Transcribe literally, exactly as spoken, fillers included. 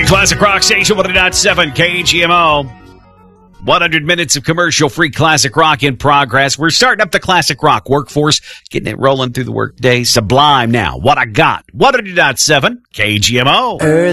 Classic Rock Station one oh nine point seven K G M O. one hundred minutes of commercial-free classic rock in progress. We're starting up the classic rock workforce, getting it rolling through the workday. Sublime now. What I Got. one oh nine point seven K G M O.